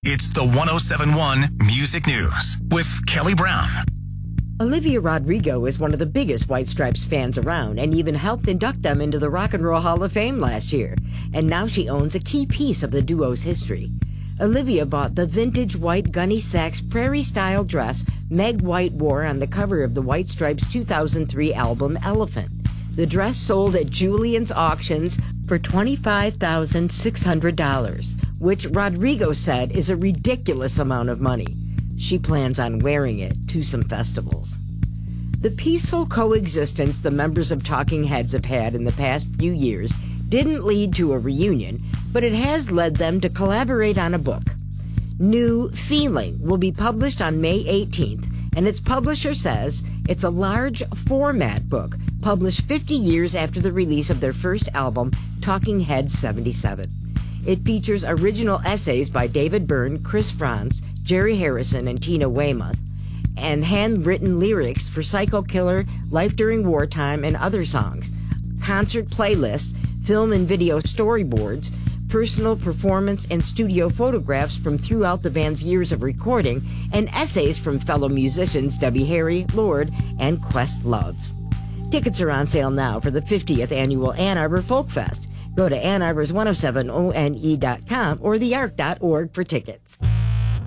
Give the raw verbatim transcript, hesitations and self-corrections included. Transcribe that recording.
It's the one oh seven point one Music News with Kelly Brown. Olivia Rodrigo is one of the biggest White Stripes fans around and even helped induct them into the Rock and Roll Hall of Fame last year. And now she owns a key piece of the duo's history. Olivia bought the vintage white Gunny Sacks prairie-style dress Meg White wore on the cover of the White Stripes two thousand three album Elephant. The dress sold at Julien's auctions for twenty-five thousand six hundred dollars, which Rodrigo said is a ridiculous amount of money. She plans on wearing it to some festivals. The peaceful coexistence the members of Talking Heads have had in the past few years didn't lead to a reunion, but it has led them to collaborate on a book. New Feeling will be published on May eighteenth, and its publisher says it's a large format book published fifty years after the release of their first album, Talking Heads seventy-seven. It features original essays by David Byrne, Chris Frantz, Jerry Harrison, and Tina Weymouth, and handwritten lyrics for Psycho Killer, Life During Wartime, and other songs, concert playlists, film and video storyboards, personal performance and studio photographs from throughout the band's years of recording, and essays from fellow musicians Debbie Harry, Lord, and Questlove. Tickets are on sale now for the fiftieth Annual Ann Arbor Folk Fest. Go to Ann Arbor's one oh seven one dot com or the arc dot org for tickets.